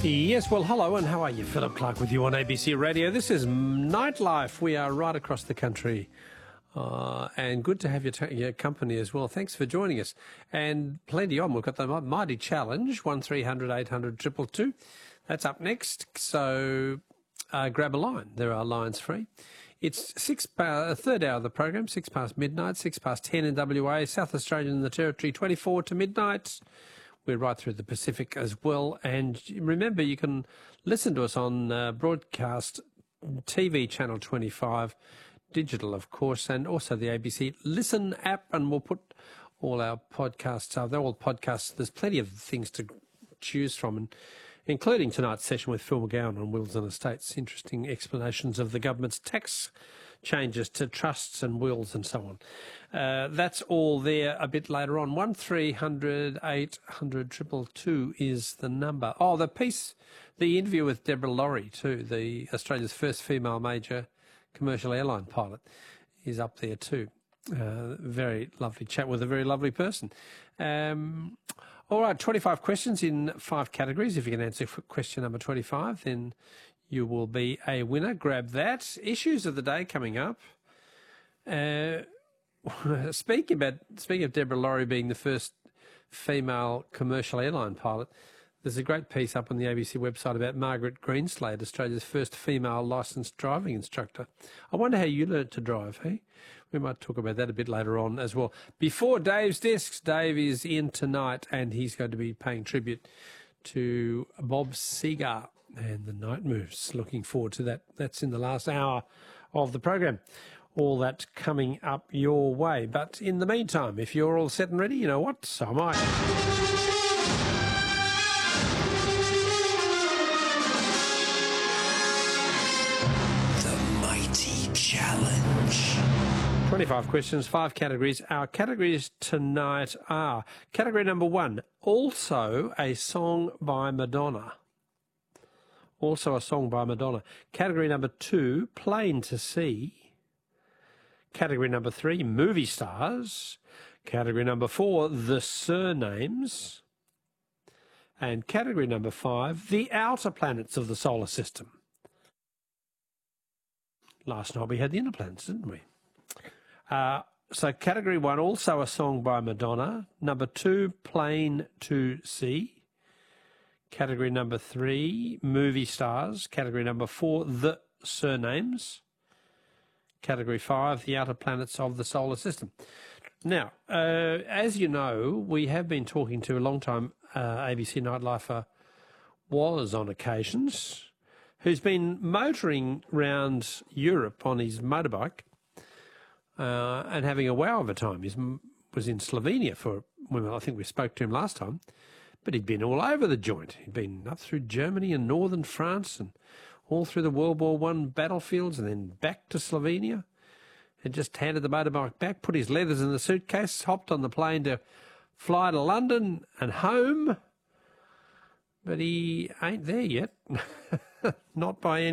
Yes, well, hello, and how are you? Philip Clark with you on ABC Radio. This is Nightlife. We are right across the country, and good to have your company as well. Thanks for joining us. And plenty on. We've got the Mighty Challenge, 1300 800 222. That's up next, so grab a line. There are lines free. It's third hour of the program, 6 past midnight, 6 past 10 in WA, South Australia and the Territory, 24 to midnight. We're right through the Pacific as well. And remember, you can listen to us on broadcast TV channel 25, digital, of course, and also the ABC Listen app. And we'll put all our podcasts up. They're all podcasts. There's plenty of things to choose from, including tonight's session with Phil McGowan on Wills and Estates. Interesting explanations of the government's tax changes to trusts and wills and so on. That's all there a bit later on. 1300 800 222 is the number. Oh, the interview with Deborah Laurie too, the Australia's first female major commercial airline pilot, is up there too. Very lovely chat with a very lovely person. All right, 25 questions in 5 categories. If you can answer question number 25, then you will be a winner. Grab that. Issues of the day coming up. Speaking of Deborah Laurie being the first female commercial airline pilot, there's a great piece up on the ABC website about Margaret Greenslade, Australia's first female licensed driving instructor. I wonder how you learnt to drive, hey? We might talk about that a bit later on as well. Before Dave's Discs, Dave is in tonight and he's going to be paying tribute to Bob Seger and the Night Moves. Looking forward to that. That's in the last hour of the program. All that coming up your way. But in the meantime, if you're all set and ready, you know what? So am I. The Mighty Challenge. 25 questions, 5 categories. Our categories tonight are category number 1, also a song by Madonna. Also a song by Madonna. Category number 2, Plain to See. Category number 3, movie stars. Category number 4, the surnames. And category number 5, the outer planets of the solar system. Last night we had the inner planets, didn't we? So category 1, also a song by Madonna. Number 2, Plain to See. Category number 3, movie stars. Category number 4, the surnames. Category 5, the outer planets of the solar system. Now, as you know, we have been talking to a long-time ABC Nightlifer, was on occasions, who's been motoring around Europe on his motorbike and having a wow of a time. He was in Slovenia I think we spoke to him last time, but he'd been all over the joint. He'd been up through Germany and northern France and all through the World War I battlefields and then back to Slovenia, and just handed the motorbike back, put his leathers in the suitcase, hopped on the plane to fly to London and home, but he ain't there yet, not by any